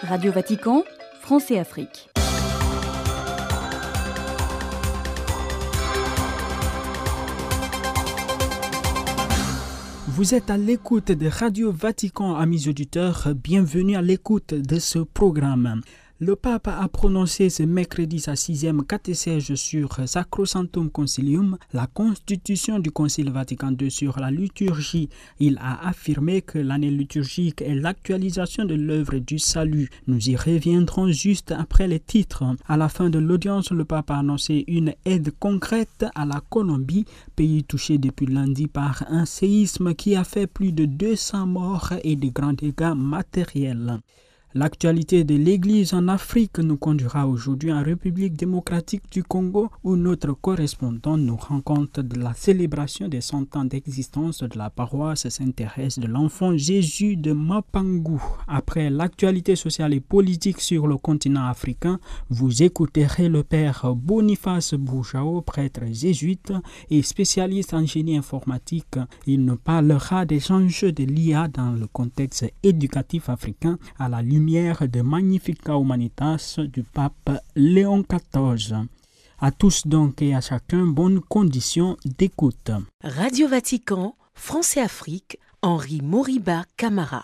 Radio Vatican, France et Afrique. Vous êtes à l'écoute de Radio Vatican, amis auditeurs. Bienvenue à l'écoute de ce programme. Le pape a prononcé ce mercredi sa 6e catéchèse sur Sacrosanctum Concilium, la constitution du Concile Vatican II sur la liturgie. Il a affirmé que l'année liturgique est l'actualisation de l'œuvre du salut. Nous y reviendrons juste après les titres. À la fin de l'audience, le pape a annoncé une aide concrète à la Colombie, pays touché depuis lundi par un séisme qui a fait plus de 200 morts et de grands dégâts matériels. L'actualité de l'Église en Afrique nous conduira aujourd'hui en République démocratique du Congo où notre correspondant nous rend compte de la célébration des 100 ans d'existence de la paroisse Sainte-Thérèse de l'Enfant Jésus de Mapangu. Après l'actualité sociale et politique sur le continent africain, vous écouterez le père Boniface Boujao, prêtre jésuite et spécialiste en génie informatique. Il nous parlera des enjeux de l'IA dans le contexte éducatif africain à la lumière de Magnificat Humanitas du pape Léon XIV. À tous donc et à chacun, bonne condition d'écoute. Radio Vatican, France et Afrique, Henri Moriba Camara.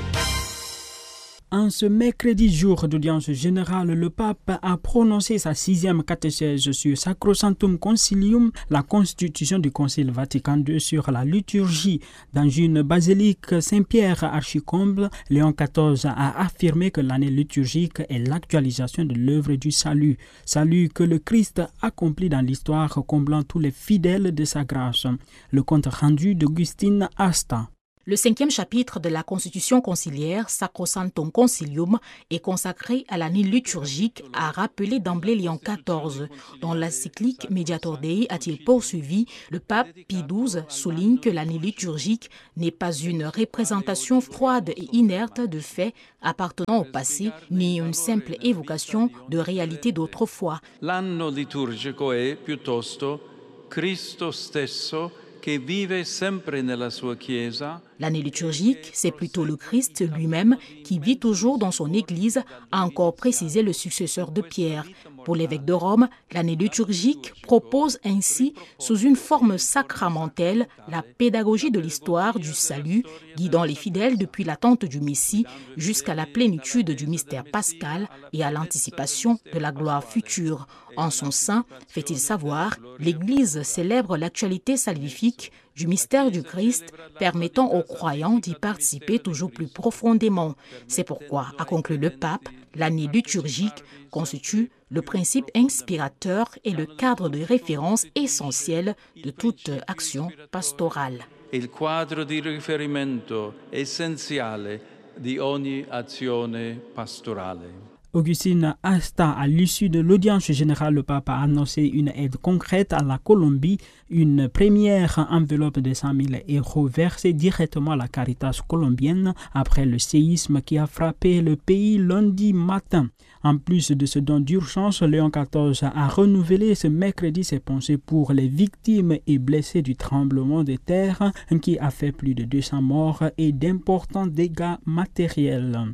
En ce mercredi jour d'audience générale, le pape a prononcé sa 6e catéchèse sur Sacrosanctum Concilium, la constitution du Concile Vatican II sur la liturgie. Dans une basilique Saint-Pierre archicomble, Léon XIV a affirmé que l'année liturgique est l'actualisation de l'œuvre du salut. Salut que le Christ accomplit dans l'histoire, comblant tous les fidèles de sa grâce. Le compte rendu d'Augustine Asta. Le 5e chapitre de la Constitution conciliaire Sacrosanctum Concilium est consacré à l'année liturgique, a rappelé d'emblée Léon XIV. Dans l'encyclique Mediator Dei a-t-il poursuivi, le pape Pie XII souligne que l'année liturgique n'est pas une représentation froide et inerte de faits appartenant au passé, ni une simple évocation de réalités d'autrefois. L'anno liturgico è piuttosto Cristo stesso che vive sempre nella sua Chiesa. L'année liturgique, c'est plutôt le Christ lui-même qui vit toujours dans son Église, a encore précisé le successeur de Pierre. Pour l'évêque de Rome, l'année liturgique propose ainsi, sous une forme sacramentelle, la pédagogie de l'histoire du salut, guidant les fidèles depuis l'attente du Messie jusqu'à la plénitude du mystère pascal et à l'anticipation de la gloire future. En son sein, fait-il savoir, l'Église célèbre l'actualité salvifique du mystère du Christ, permettant aux croyants d'y participer toujours plus profondément. C'est pourquoi, a conclu le pape, l'année liturgique constitue le principe inspirateur et le cadre de référence essentiel de toute action pastorale. Il quadro di riferimento essenziale di ogni azione pastorale. Augustine Asta, à l'issue de l'audience générale, le pape a annoncé une aide concrète à la Colombie, une première enveloppe de 100 000 € versée directement à la Caritas colombienne après le séisme qui a frappé le pays lundi matin. En plus de ce don d'urgence, Léon XIV a renouvelé ce mercredi ses pensées pour les victimes et blessés du tremblement de terre qui a fait plus de 200 morts et d'importants dégâts matériels.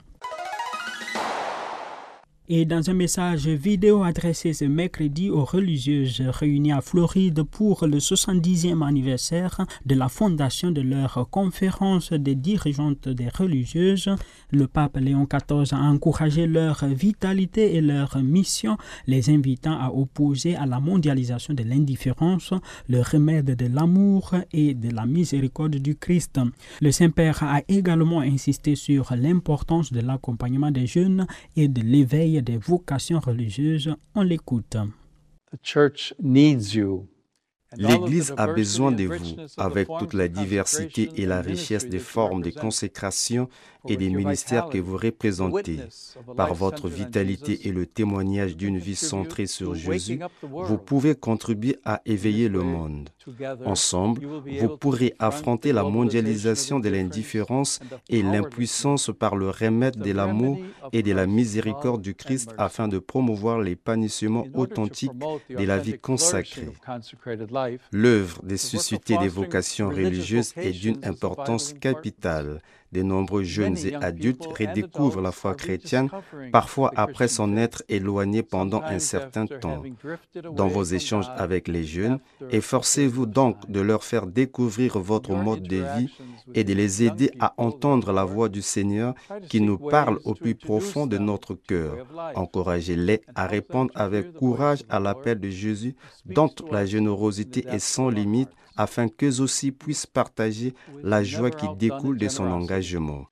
Et dans un message vidéo adressé ce mercredi aux religieuses réunies à Floride pour le 70e anniversaire de la fondation de leur conférence des dirigeantes des religieuses, le pape Léon XIV a encouragé leur vitalité et leur mission, les invitant à opposer à la mondialisation de l'indifférence le remède de l'amour et de la miséricorde du Christ. Le Saint-Père a également insisté sur l'importance de l'accompagnement des jeunes et de l'éveil des vocations religieuses. On l'écoute. L'Église a besoin de vous, avec toute la diversité et la richesse des formes de consécration et des ministères que vous représentez. Par votre vitalité et le témoignage d'une vie centrée sur Jésus, vous pouvez contribuer à éveiller le monde. Ensemble, vous pourrez affronter la mondialisation de l'indifférence et l'impuissance par le remède de l'amour et de la miséricorde du Christ afin de promouvoir l'épanouissement authentique de la vie consacrée. L'œuvre de susciter des vocations religieuses est d'une importance capitale. De nombreux jeunes et adultes redécouvrent la foi chrétienne, parfois après s'en être éloignés pendant un certain temps. Dans vos échanges avec les jeunes, efforcez-vous donc de leur faire découvrir votre mode de vie et de les aider à entendre la voix du Seigneur qui nous parle au plus profond de notre cœur. Encouragez-les à répondre avec courage à l'appel de Jésus, dont la générosité est sans limite, afin qu'eux aussi puissent partager la joie qui découle de son engagement.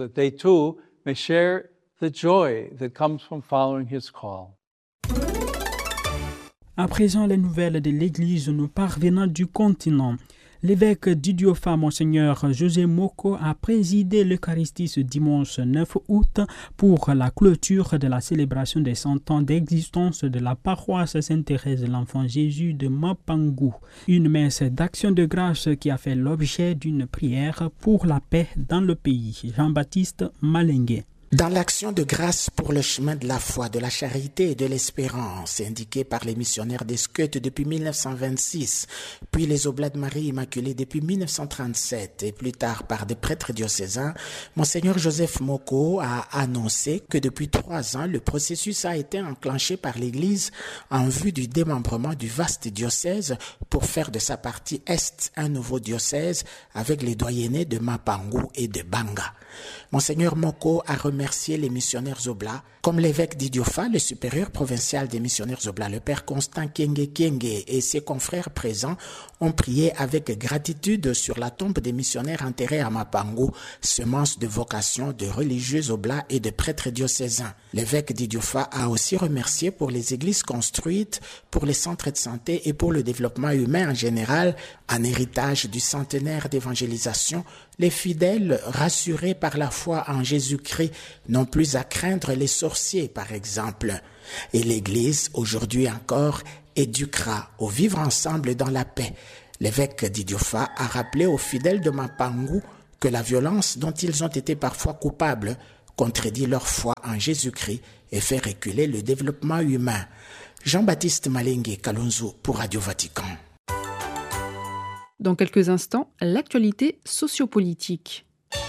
À présent, les nouvelles de l'Église nous parvenant du continent. L'évêque d'Idiofa, Monseigneur José Moko, a présidé l'Eucharistie ce dimanche 9 août pour la clôture de la célébration des 100 ans d'existence de la paroisse Sainte-Thérèse de l'Enfant Jésus de Mapangou. Une messe d'action de grâce qui a fait l'objet d'une prière pour la paix dans le pays. Jean-Baptiste Malengue. Dans l'action de grâce pour le chemin de la foi, de la charité et de l'espérance, indiquée par les missionnaires des Scots depuis 1926, puis les Oblats de Marie Immaculée depuis 1937 et plus tard par des prêtres diocésains, Monseigneur Joseph Moko a annoncé que depuis 3 ans, le processus a été enclenché par l'Église en vue du démembrement du vaste diocèse pour faire de sa partie Est un nouveau diocèse avec les doyennés de Mapangou et de Banga. Monseigneur Moko a remercié les missionnaires Oblats, comme l'évêque d'Idiofa, le supérieur provincial des missionnaires Oblats, le père Constant Kenge Kenge et ses confrères présents ont prié avec gratitude sur la tombe des missionnaires enterrés à Mapangou, semence de vocation de religieux Oblats et de prêtres diocésains. L'évêque d'Idiofa a aussi remercié pour les églises construites, pour les centres de santé et pour le développement humain en général, en héritage du centenaire d'évangélisation. Les fidèles, rassurés par la foi en Jésus-Christ, n'ont plus à craindre les sorciers, par exemple. Et l'Église, aujourd'hui encore, éduquera au vivre ensemble dans la paix. L'évêque d'Idiofa a rappelé aux fidèles de Mapangou que la violence dont ils ont été parfois coupables contredit leur foi en Jésus-Christ et fait reculer le développement humain. Jean-Baptiste Malengue, Kalonzo pour Radio Vatican. Dans quelques instants, l'actualité sociopolitique.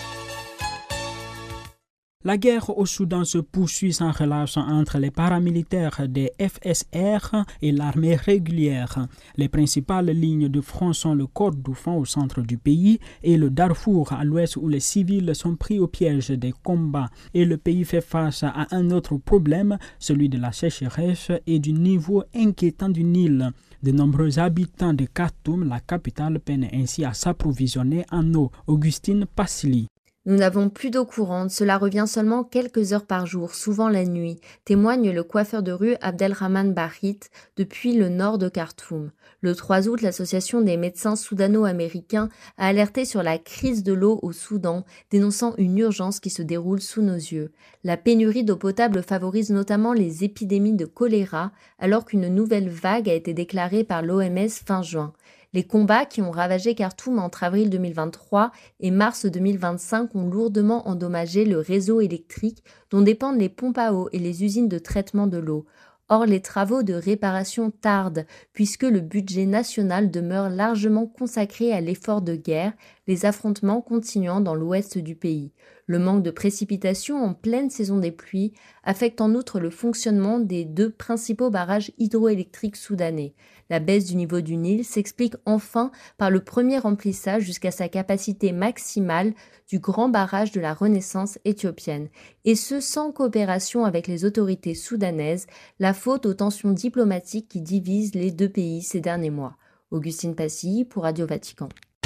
La guerre au Soudan se poursuit sans relâche entre les paramilitaires des FSR et l'armée régulière. Les principales lignes de front sont le Kordofan au centre du pays et le Darfour à l'ouest où les civils sont pris au piège des combats. Et le pays fait face à un autre problème, celui de la sécheresse et du niveau inquiétant du Nil. De nombreux habitants de Khartoum, la capitale, peinent ainsi à s'approvisionner en eau. Augustine Passili. Nous n'avons plus d'eau courante, cela revient seulement quelques heures par jour, souvent la nuit, témoigne le coiffeur de rue Abdelrahman Bahit depuis le nord de Khartoum. Le 3 août, l'association des médecins soudano-américains a alerté sur la crise de l'eau au Soudan, dénonçant une urgence qui se déroule sous nos yeux. La pénurie d'eau potable favorise notamment les épidémies de choléra, alors qu'une nouvelle vague a été déclarée par l'OMS fin juin. Les combats qui ont ravagé Khartoum entre avril 2023 et mars 2025 ont lourdement endommagé le réseau électrique dont dépendent les pompes à eau et les usines de traitement de l'eau. Or, les travaux de réparation tardent puisque le budget national demeure largement consacré à l'effort de guerre, les affrontements continuant dans l'ouest du pays. Le manque de précipitations en pleine saison des pluies affecte en outre le fonctionnement des 2 principaux barrages hydroélectriques soudanais. La baisse du niveau du Nil s'explique enfin par le premier remplissage jusqu'à sa capacité maximale du grand barrage de la Renaissance éthiopienne, et ce sans coopération avec les autorités soudanaises, la faute aux tensions diplomatiques qui divisent les 2 pays ces derniers mois. Augustine Passy pour Radio Vatican.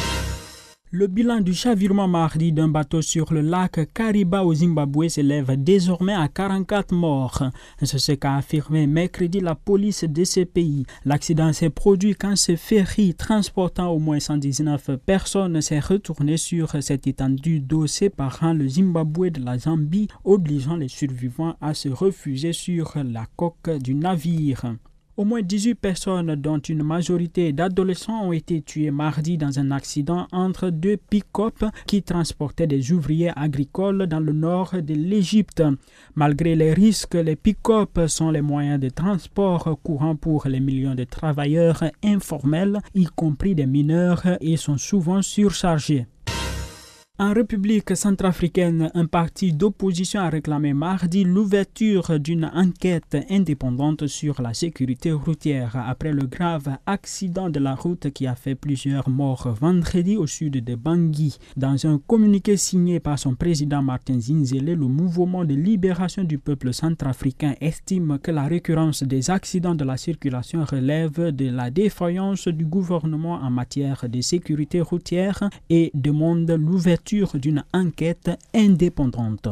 Le bilan du chavirement mardi d'un bateau sur le lac Kariba au Zimbabwe s'élève désormais à 44 morts. C'est ce qu'a affirmé mercredi la police de ce pays. L'accident s'est produit quand ce ferry transportant au moins 119 personnes s'est retourné sur cette étendue d'eau séparant le Zimbabwe de la Zambie, obligeant les survivants à se refuser sur la coque du navire. Au moins 18 personnes, dont une majorité d'adolescents, ont été tuées mardi dans un accident entre 2 pick-up qui transportaient des ouvriers agricoles dans le nord de l'Égypte. Malgré les risques, les pick-up sont les moyens de transport courants pour les millions de travailleurs informels, y compris des mineurs, et sont souvent surchargés. En République centrafricaine, un parti d'opposition a réclamé mardi l'ouverture d'une enquête indépendante sur la sécurité routière après le grave accident de la route qui a fait plusieurs morts vendredi au sud de Bangui. Dans un communiqué signé par son président Martin Zinzele, le mouvement de libération du peuple centrafricain estime que la récurrence des accidents de la circulation relève de la défaillance du gouvernement en matière de sécurité routière et demande l'ouverture d'une enquête indépendante.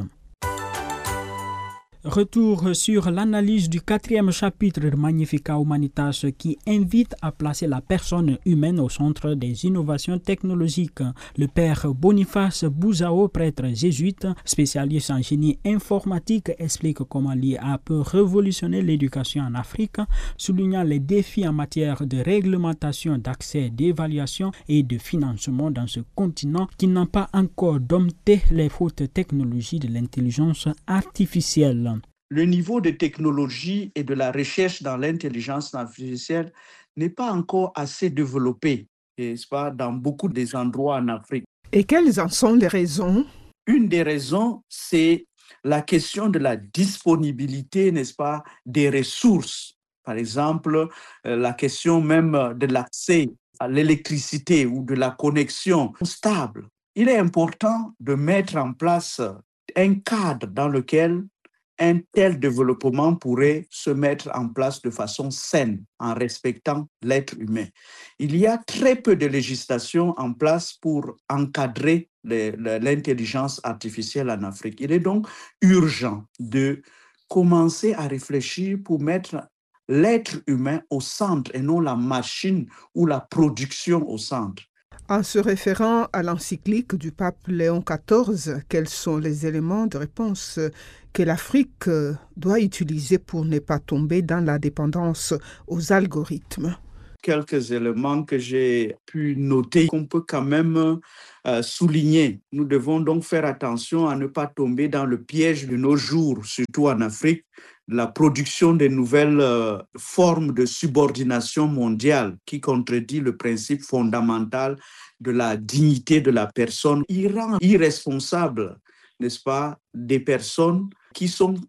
Retour sur l'analyse du 4e chapitre de Magnificat Humanitas qui invite à placer la personne humaine au centre des innovations technologiques. Le père Boniface Bouzao, prêtre jésuite, spécialiste en génie informatique, explique comment l'IA peut révolutionner l'éducation en Afrique, soulignant les défis en matière de réglementation, d'accès, d'évaluation et de financement dans ce continent qui n'a pas encore dompté les hautes technologies de l'intelligence artificielle. Le niveau de technologie et de la recherche dans l'intelligence artificielle n'est pas encore assez développé, n'est-ce pas, dans beaucoup des endroits en Afrique. Et quelles en sont les raisons? Une des raisons, c'est la question de la disponibilité, n'est-ce pas, des ressources. Par exemple, la question même de l'accès à l'électricité ou de la connexion stable. Il est important de mettre en place un cadre dans lequel un tel développement pourrait se mettre en place de façon saine, en respectant l'être humain. Il y a très peu de législation en place pour encadrer l'intelligence artificielle en Afrique. Il est donc urgent de commencer à réfléchir pour mettre l'être humain au centre et non la machine ou la production au centre. En se référant à l'encyclique du pape Léon XIV, quels sont les éléments de réponse que l'Afrique doit utiliser pour ne pas tomber dans la dépendance aux algorithmes? Quelques éléments que j'ai pu noter qu'on peut quand même souligner. Nous devons donc faire attention à ne pas tomber dans le piège de nos jours, surtout en Afrique, la production de nouvelles formes de subordination mondiale qui contredit le principe fondamental de la dignité de la personne. Il rend irresponsable, n'est-ce pas, des personnes qui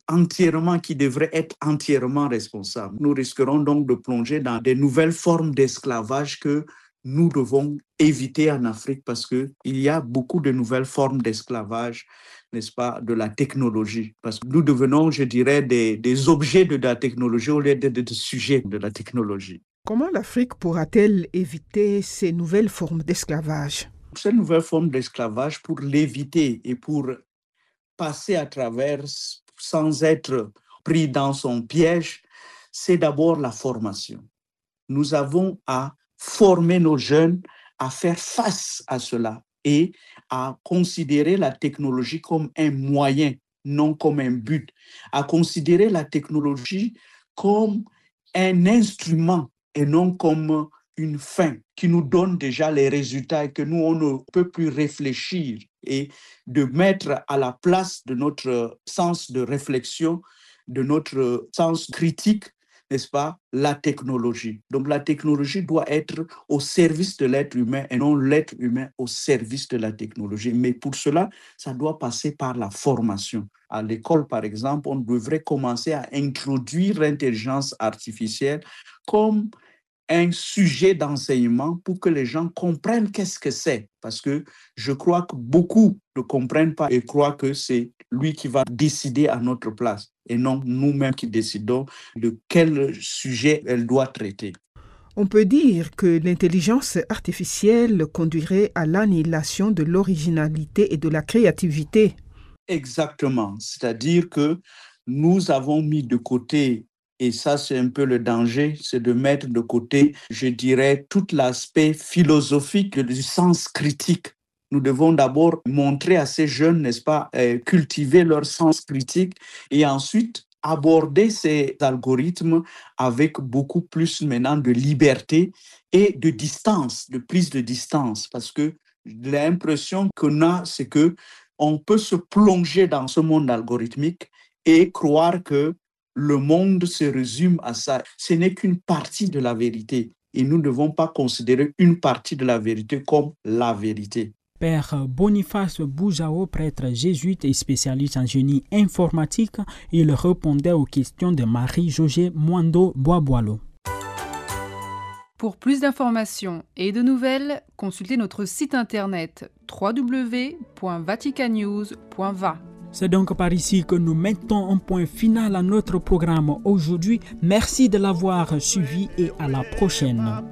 devraient être entièrement responsables. Nous risquerons donc de plonger dans des nouvelles formes d'esclavage que nous devons éviter en Afrique parce qu'il y a beaucoup de nouvelles formes d'esclavage, n'est-ce pas, de la technologie. Parce que nous devenons, je dirais, des objets de la technologie au lieu d'être des sujets de la technologie. Comment l'Afrique pourra-t-elle éviter ces nouvelles formes d'esclavage? Ces nouvelles formes d'esclavage, pour l'éviter et pour passer à travers sans être pris dans son piège, c'est d'abord la formation. Nous avons à former nos jeunes à faire face à cela et à considérer la technologie comme un moyen, non comme un but, à considérer la technologie comme un instrument et non comme une fin qui nous donne déjà les résultats et que nous, on ne peut plus réfléchir et de mettre à la place de notre sens de réflexion, de notre sens critique, n'est-ce pas, la technologie. Donc la technologie doit être au service de l'être humain et non l'être humain au service de la technologie. Mais pour cela, ça doit passer par la formation. À l'école, par exemple, on devrait commencer à introduire l'intelligence artificielle comme un sujet d'enseignement pour que les gens comprennent qu'est-ce que c'est. Parce que je crois que beaucoup ne comprennent pas et croient que c'est lui qui va décider à notre place et non nous-mêmes qui décidons de quel sujet elle doit traiter. On peut dire que l'intelligence artificielle conduirait à l'annihilation de l'originalité et de la créativité. Exactement. C'est-à-dire que nous avons mis de côté, et ça c'est un peu le danger, c'est de mettre de côté, je dirais, tout l'aspect philosophique du sens critique. Nous devons d'abord montrer à ces jeunes, n'est-ce pas, cultiver leur sens critique et ensuite aborder ces algorithmes avec beaucoup plus maintenant de liberté et de distance, de prise de distance. Parce que l'impression qu'on a, c'est qu'on peut se plonger dans ce monde algorithmique et croire que le monde se résume à ça. Ce n'est qu'une partie de la vérité et nous ne devons pas considérer une partie de la vérité comme la vérité. Père Boniface Boujao, prêtre jésuite et spécialiste en génie informatique, il répondait aux questions de Marie-Josée Mwando-Boaboalo. Pour plus d'informations et de nouvelles, consultez notre site internet www.vaticanews.va. C'est donc par ici que nous mettons un point final à notre programme aujourd'hui. Merci de l'avoir suivi et à la prochaine.